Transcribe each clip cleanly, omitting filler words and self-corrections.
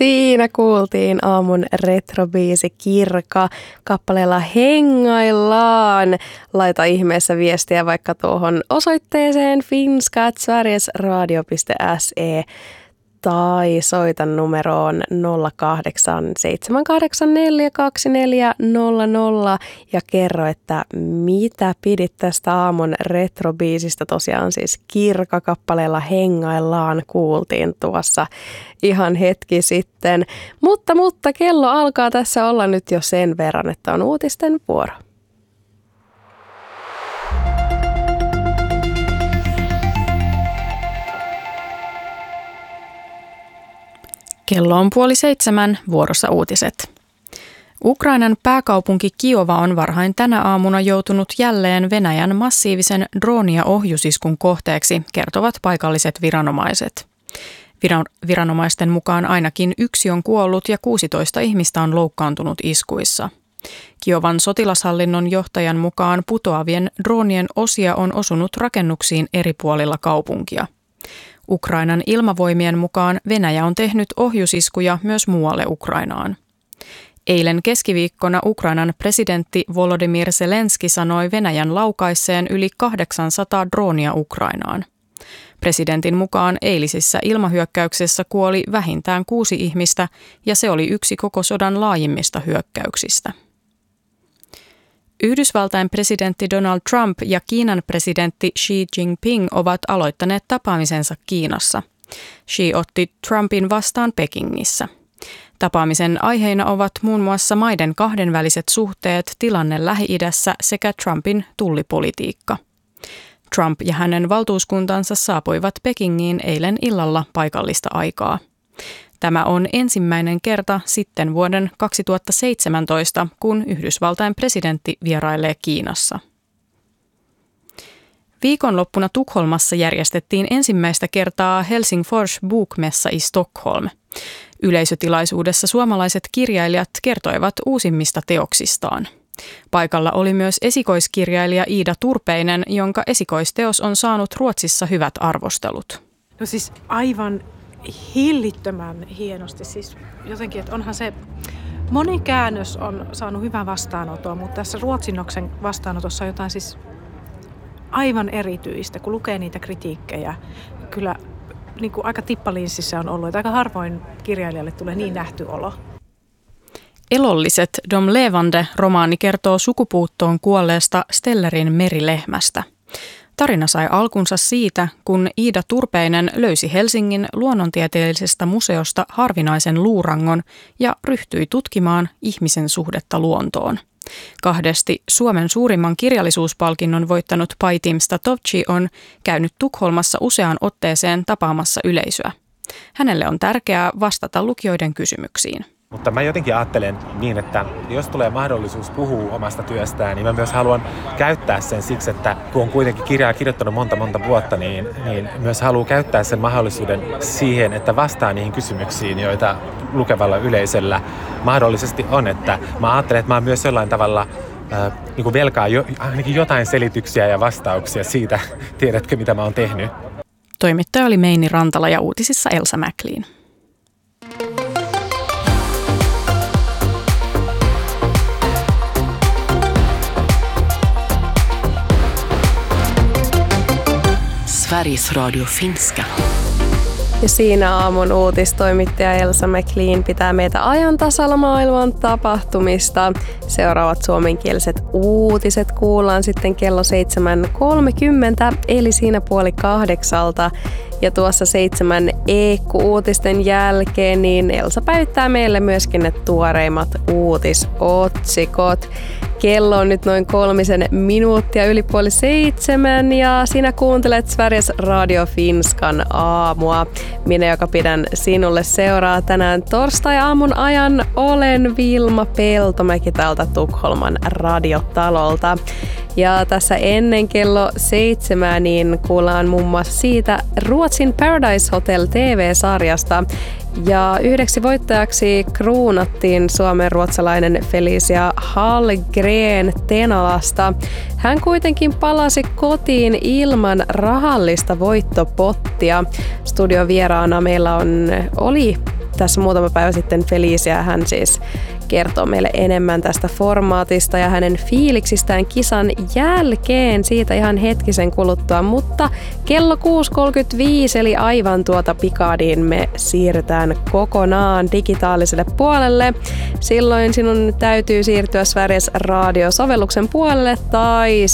Siinä kuultiin aamun retrobiisi Kirka kappaleella Hengaillaan. Laita ihmeessä viestiä vaikka tuohon osoitteeseen finska@sverigesradio.se tai soita numeroon 0878482400 ja kerro, että mitä pidit tästä aamun retrobiisistä. Tosiaan siis Kirka kappaleella Hengaillaan kuultiin tuossa ihan hetki sitten. Mutta kello alkaa tässä olla nyt jo sen verran, että on uutisten vuoro. Kello on 6:30, vuorossa uutiset. Ukrainan pääkaupunki Kiova on varhain tänä aamuna joutunut jälleen Venäjän massiivisen drooni- ja ohjusiskun kohteeksi, kertovat paikalliset viranomaiset. Viranomaisten mukaan ainakin 1 on kuollut ja 16 ihmistä on loukkaantunut iskuissa. Kiovan sotilashallinnon johtajan mukaan putoavien droonien osia on osunut rakennuksiin eri puolilla kaupunkia. Ukrainan ilmavoimien mukaan Venäjä on tehnyt ohjusiskuja myös muualle Ukrainaan. Eilen keskiviikkona Ukrainan presidentti Volodymyr Zelenski sanoi Venäjän laukaisseen yli 800 droonia Ukrainaan. Presidentin mukaan eilisissä ilmahyökkäyksessä kuoli vähintään 6 ihmistä ja se oli yksi koko sodan laajimmista hyökkäyksistä. Yhdysvaltain presidentti Donald Trump ja Kiinan presidentti Xi Jinping ovat aloittaneet tapaamisensa Kiinassa. Xi otti Trumpin vastaan Pekingissä. Tapaamisen aiheina ovat muun muassa maiden kahdenväliset suhteet, tilanne Lähi-idässä sekä Trumpin tullipolitiikka. Trump ja hänen valtuuskuntansa saapuivat Pekingiin eilen illalla paikallista aikaa. Tämä on ensimmäinen kerta sitten vuoden 2017, kun Yhdysvaltain presidentti vierailee Kiinassa. Viikonloppuna Tukholmassa järjestettiin ensimmäistä kertaa Helsingfors Bokmässa i Stockholm. Yleisötilaisuudessa suomalaiset kirjailijat kertoivat uusimmista teoksistaan. Paikalla oli myös esikoiskirjailija Iida Turpeinen, jonka esikoisteos on saanut Ruotsissa hyvät arvostelut. No siis aivan hillittömän hienosti. Siis jotenkin, että onhan se moni käännös on saanut hyvän vastaanoton, mutta tässä ruotsinoksen vastaanotossa on jotain siis aivan erityistä, kun lukee niitä kritiikkejä. Kyllä niin kuin aika tippalinssissä on ollut, että aika harvoin kirjailijalle tulee niin nähty olo. Elolliset Dom Levande -romaani kertoo sukupuuttoon kuolleesta Stellerin merilehmästä. Tarina sai alkunsa siitä, kun Iida Turpeinen löysi Helsingin luonnontieteellisestä museosta harvinaisen luurangon ja ryhtyi tutkimaan ihmisen suhdetta luontoon. Kahdesti Suomen suurimman kirjallisuuspalkinnon voittanut Paitim Statovci on käynyt Tukholmassa useaan otteeseen tapaamassa yleisöä. Hänelle on tärkeää vastata lukijoiden kysymyksiin. Mutta mä jotenkin ajattelen niin, että jos tulee mahdollisuus puhua omasta työstään, niin mä myös haluan käyttää sen siksi, että kun on kuitenkin kirjaa kirjoittanut monta vuotta, niin myös haluan käyttää sen mahdollisuuden siihen, että vastaa niihin kysymyksiin, joita lukevalla yleisöllä mahdollisesti on. Että mä ajattelen, että mä oon myös jollain tavalla niin kuin velkaa ainakin jotain selityksiä ja vastauksia siitä, tiedätkö mitä mä oon tehnyt. Toimittaja oli Meini Rantala ja uutisissa Elsa Mäklin. Sveriges Radio Finska. Ja siinä aamun uutistoimittaja Elsa Mäklin pitää meitä ajan tasalla maailman tapahtumista. Seuraavat suomenkieliset uutiset kuullaan sitten kello 7.30, eli siinä 7:30. Ja tuossa 7 EQ-uutisten jälkeen niin Elsa päivittää meille myöskin ne tuoreimmat uutisotsikot. Kello on nyt noin 3 minuuttia yli 6:30 ja sinä kuuntelet Sveriges Radio Finskan aamua. Minä, joka pidän sinulle seuraa tänään torstai-aamun ajan, olen Vilma Peltomäki täältä Tukholman radiotalolta. Ja tässä ennen kello 7 niin kuullaan muun muassa siitä Ruotsin Paradise Hotel TV-sarjasta. Ja yhdeksi voittajaksi kruunattiin suomen-ruotsalainen Felicia Hallgren Tenalasta. Hän kuitenkin palasi kotiin ilman rahallista voittopottia. Studiovieraana meillä oli tässä muutama päivä sitten Felicia, hän siis kertoo meille enemmän tästä formaatista ja hänen fiiliksistään kisan jälkeen siitä ihan hetkisen kuluttua, mutta kello 6.35 eli aivan tuota pikadiin me siirrytään kokonaan digitaaliselle puolelle. Silloin sinun täytyy siirtyä Sveriges Radio-sovelluksen puolelle tai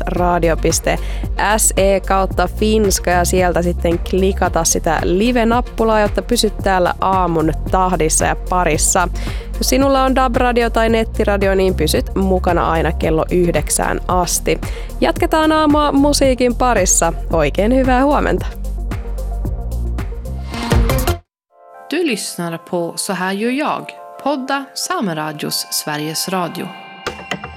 sverigesradio.se/finska ja sieltä sitten klikata sitä live-nappulaa, jotta pysyt täällä aamun tahdissa ja parissa. Jos sinulla on DAB-radio tai nettiradio, niin pysyt mukana aina kello 9 asti. Jatketaan aamua musiikin parissa. Oikein hyvää huomenta. Du lyssnar på Så här gör jag, podda Sameradios Sveriges Radio.